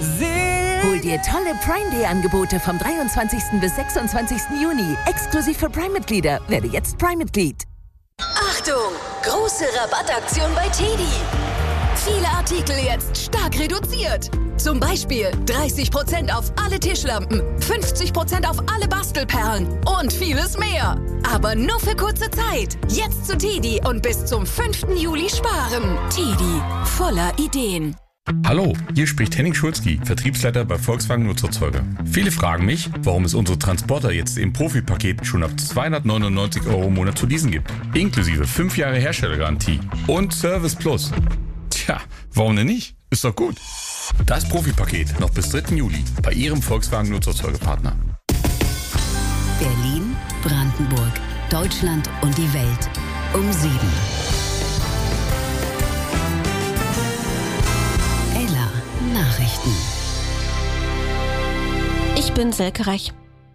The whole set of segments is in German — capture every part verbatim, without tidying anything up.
Hol dir tolle Prime Day Angebote vom dreiundzwanzigsten bis sechsundzwanzigsten Juni. Exklusiv für Prime-Mitglieder. Werde jetzt Prime-Mitglied. Achtung! Große Rabattaktion bei Teddy. Viele Artikel jetzt stark reduziert. Zum Beispiel dreißig Prozent auf alle Tischlampen, fünfzig Prozent auf alle Bastelperlen und vieles mehr. Aber nur für kurze Zeit. Jetzt zu Teddy und bis zum fünften Juli sparen. Teddy, voller Ideen. Hallo, hier spricht Henning Schulzki, Vertriebsleiter bei Volkswagen Nutzerzeuger. Viele fragen mich, warum es unsere Transporter jetzt im Profi-Paket schon ab zweihundertneunundneunzig Euro im Monat zu leasen gibt. Inklusive fünf Jahre Herstellergarantie und Service Plus. Tja, warum denn nicht? Ist doch gut. Das Profi-Paket noch bis dritten Juli bei Ihrem Volkswagen Nutzerzeugerpartner. Berlin, Brandenburg, Deutschland und die Welt um sieben. Nachrichten. Ich bin Selke Reich.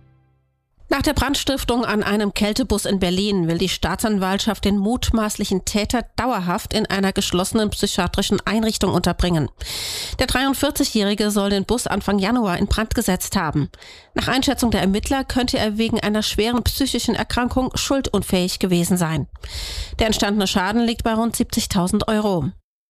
Nach der Brandstiftung an einem Kältebus in Berlin will die Staatsanwaltschaft den mutmaßlichen Täter dauerhaft in einer geschlossenen psychiatrischen Einrichtung unterbringen. Der dreiundvierzigjährige soll den Bus Anfang Januar in Brand gesetzt haben. Nach Einschätzung der Ermittler könnte er wegen einer schweren psychischen Erkrankung schuldunfähig gewesen sein. Der entstandene Schaden liegt bei rund siebzigtausend Euro.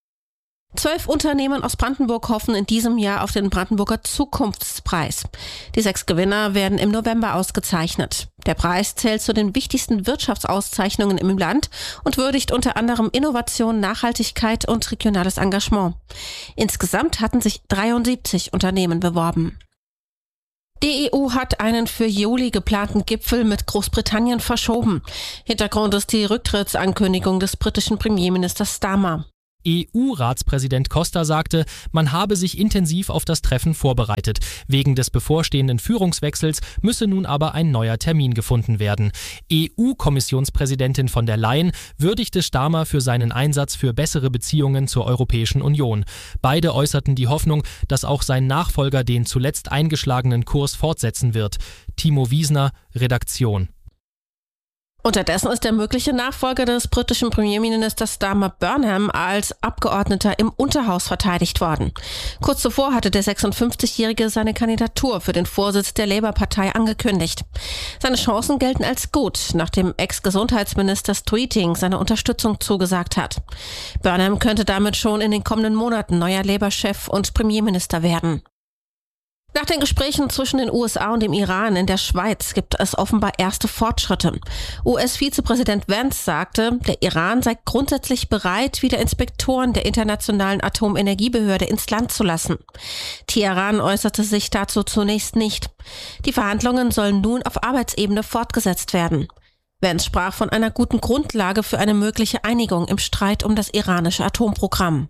Zwölf Unternehmen aus Brandenburg hoffen in diesem Jahr auf den Brandenburger Zukunftspreis. Die sechs Gewinner werden im November ausgezeichnet. Der Preis zählt zu den wichtigsten Wirtschaftsauszeichnungen im Land und würdigt unter anderem Innovation, Nachhaltigkeit und regionales Engagement. Insgesamt hatten sich dreiundsiebzig Unternehmen beworben. Die E U hat einen für Juli geplanten Gipfel mit Großbritannien verschoben. Hintergrund ist die Rücktrittsankündigung des britischen Premierministers Starmer. E U-Ratspräsident Costa sagte, man habe sich intensiv auf das Treffen vorbereitet. Wegen des bevorstehenden Führungswechsels müsse nun aber ein neuer Termin gefunden werden. E U-Kommissionspräsidentin von der Leyen würdigte Starmer für seinen Einsatz für bessere Beziehungen zur Europäischen Union. Beide äußerten die Hoffnung, dass auch sein Nachfolger den zuletzt eingeschlagenen Kurs fortsetzen wird. Timo Wiesner, Redaktion. Unterdessen ist der mögliche Nachfolger des britischen Premierministers Starmer Burnham als Abgeordneter im Unterhaus verteidigt worden. Kurz zuvor hatte der sechsundfünfzigjährige seine Kandidatur für den Vorsitz der Labour-Partei angekündigt. Seine Chancen gelten als gut, nachdem Ex-Gesundheitsminister Tweeting seine Unterstützung zugesagt hat. Burnham könnte damit schon in den kommenden Monaten neuer Labour-Chef und Premierminister werden. Nach den Gesprächen zwischen den U S A und dem Iran in der Schweiz gibt es offenbar erste Fortschritte. U S-Vizepräsident Vance sagte, der Iran sei grundsätzlich bereit, wieder Inspektoren der Internationalen Atomenergiebehörde ins Land zu lassen. Teheran äußerte sich dazu zunächst nicht. Die Verhandlungen sollen nun auf Arbeitsebene fortgesetzt werden. Vance sprach von einer guten Grundlage für eine mögliche Einigung im Streit um das iranische Atomprogramm.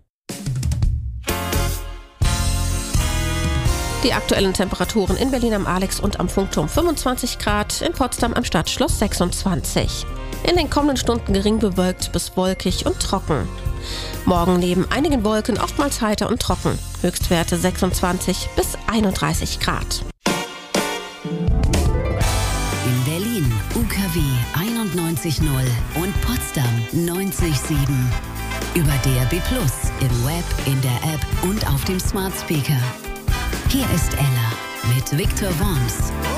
Die aktuellen Temperaturen in Berlin am Alex und am Funkturm fünfundzwanzig Grad, in Potsdam am Stadtschloss sechsundzwanzig. In den kommenden Stunden gering bewölkt bis wolkig und trocken. Morgen neben einigen Wolken oftmals heiter und trocken. Höchstwerte sechsundzwanzig bis einunddreißig Grad. In Berlin U K W einundneunzig Komma null und Potsdam neunzig Komma sieben. Über D A B plus, im Web, in der App und auf dem Smart Speaker. Hier ist Ella mit Victor Worms.